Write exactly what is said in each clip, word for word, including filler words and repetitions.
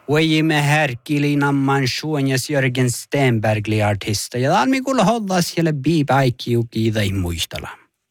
Voimme härkilinamman suonjas Jörgen Stenbergli artista. Ja talmi kuulla hollaa siellä biipäikkiuki tai muistella.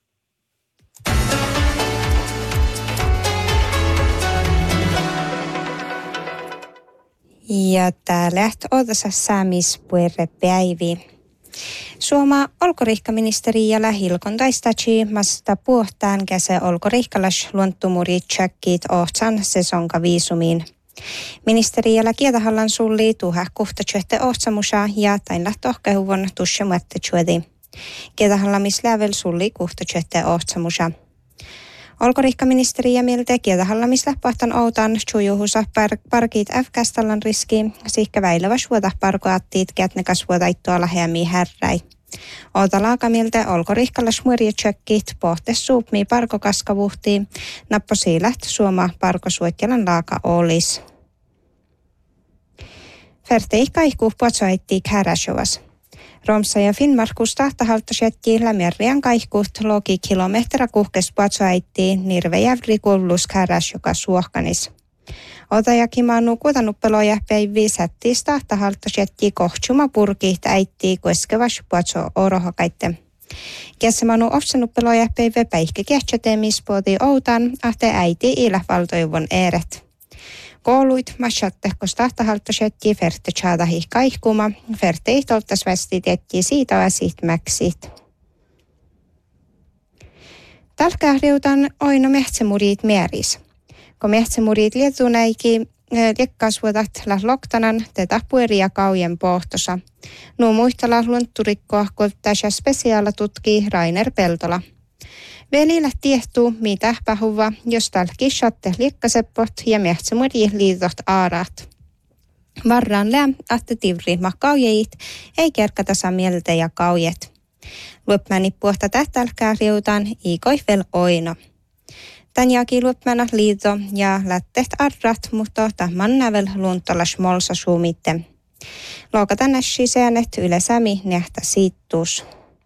Ja täällä odassa saamispuerre päivi. Suoma olkorihkaministeri ja lähilkon taistachi masta puhtaan käse olkorihkalas luontumuri tsäkkit ohtsan sesonka viisumiin. Ministeri ja kietahallan sulli tuha kuhtatsöhte ohtsamusa ja tain lähtohkehuvon tusse muettechuedi. Kietahallamis lävel sulli kuhtatsöhte ohtsamusa. Olkorihkaministeri ja mieltä kietahallamis lähpohtan outan tjujuhusa par- parkit F-kästallan riski, sihkä väilävä suota parkoattiit kätnekas vuotaittua lähemmin härräi. Ota laakamiltä olkorihkallas muirjatsäkkit pohte suupmii parkokaskavuhtiin, nappo siilät suoma parkosuokkelan laaka olis. Färtei kaikku puotsoittiik häräsjovas. Romsa ja Finnmarkus tahtahalttasjätti lämärriän kaikkuut logi kilometrä kuhkes puotsoittiin nirvejävri kullus häräs joka suohkanis. Ota ja kimanu kuotanuppeloja päivi sättis tahtahalttasjätti kohtsuma purkiit äittii koskevas puotso orohakaitte. Käsemanu ofsanuppeloja päivä päihkä kehtsätemispuoti outan ahte äiti ilävaltoivon eeret. Kouluit mashatte, kun tahtahalttasjätti ferte tsaadahi kaikkuma, ferte ihtoltas västit jätti siitä väsit mäksit. Tälkää riutan oino mehtsemurit määris. Kun mehtsemurit lietunäiki liekkasvuotat läht loktanan te tapueria kaujen pohtosa. Nuo muistala luntturikkoa koittaisia spesiaala tutki Rainer Peltola. Velillä tiehtuu mitä pahuva, jos talki shatte liekkaseppot ja mehtsemuri liitot aarat. Varraan lää, ahte tivri makaujeit, ei kerkatasa mieltä ja kaujet. Luopmäni puhta tähtälkää riutan iikoi vel oino. Tän jaki luopmäna liito ja lätteht arrat, mutta tahman nävel luntolas molsa suumitte. Lookatan nässi säänet ylesämi nähtä siittuus.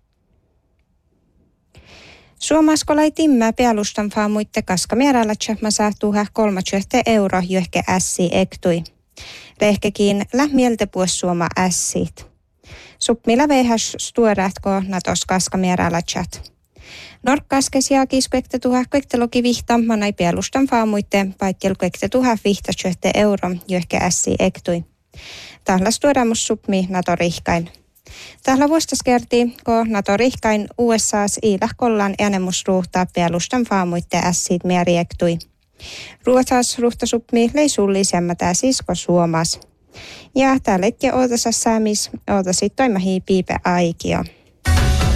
Suomaskolai timmää pealustan faamuitte kaska määrällä tsähmäsä tuha kolmatsyöhte euro johke ässi ektui. Rehkekin lähmieltä puos suoma ässit. Suppmilla veihäs stuerätko natos kaska määrällä tjät. Norkkaskes ja kispekte tuha kvekteloki vihta manai pealustan faamuitte paikkel kvekte tuha vihta tsyöhte euro johke ässi ektui. Tahla stuerämus suppmi nato rihkain. Tällä vuostas kerti, kun NATO rihkain U S A:s iilähkollaan äänemusruuhtaa pealustan faamuitte ässit määriäktui. Ruotsas ruhtasupmi leisulli semmätää sisko suomas. Ja tällä etje ootasas säämis ootasit toimahii piipe aikio.